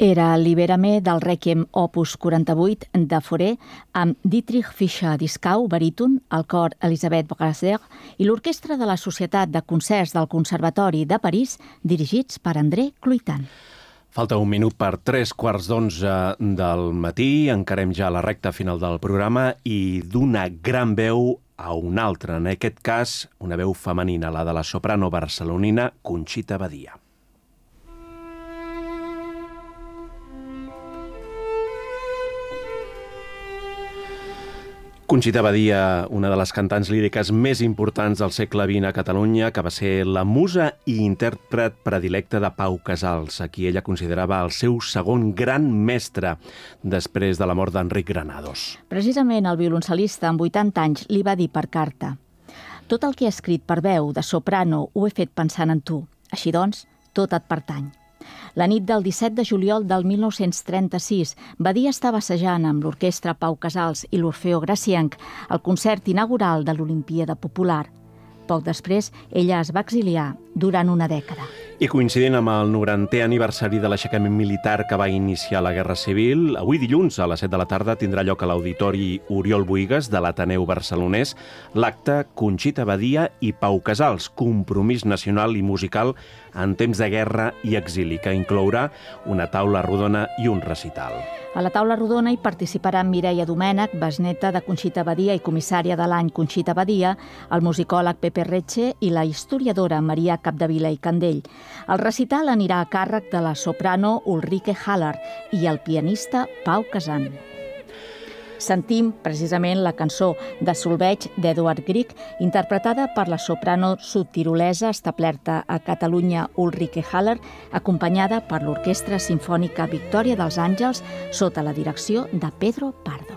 Era Libera-me del Rèquiem opus 48 de Fauré amb Dietrich Fischer-Dieskau, baríton, el cor Elisabeth Brasser i l'orquestra de la Societat de Concerts del Conservatori de París, dirigits per André Cluitan. Falta un minut per 3:15 del matí. Encarem ja la recta final del programa i d'una gran veu a una altra. En aquest cas, una veu femenina, la de la soprano barcelonina Conxita Badia. Conxita Badia, una de les cantants líriques més importants del segle XX a Catalunya, que va ser la musa i intèrpret predilecta de Pau Casals, a qui ella considerava el seu segon gran mestre després de la mort d'Enric Granados. Precisament el violoncel·lista amb 80 anys li va dir per carta: «Tot el que he escrit per veu de soprano ho he fet pensant en tu. Així doncs, tot et pertany». La nit del 17 de juliol del 1936, Badia estava assajant amb l'orquestra Pau Casals i l'Orfeó Gracienc el concert inaugural de l'Olimpíada Popular. Poc després, ella es va exiliar durant una dècada. I coincidint amb el 90è aniversari de l'aixecament militar que va iniciar la Guerra Civil, avui dilluns a les 7 de la tarda tindrà lloc a l'Auditori Oriol Buigas de l'Ateneu Barcelonès l'acte Conxita Badia i Pau Casals, compromís nacional i musical en temps de guerra i exili, que inclourà una taula rodona i un recital. A la taula rodona hi participaran Mireia Domènech, besneta de Conxita Badia i comissària de l'any Conxita Badia, el musicòleg Pepe Reche i la historiadora Maria Capdevila i Candell. El recital anirà a càrrec de la soprano Ulrike Haller i el pianista Pau Casan. Sentim precisament la cançó de Solveig d'Eduard Grieg, interpretada per la soprano sud-tirolesa establerta a Catalunya Ulrike Haller, acompanyada per l'Orquestra Simfònica Victòria dels Àngels sota la direcció de Pedro Pardo.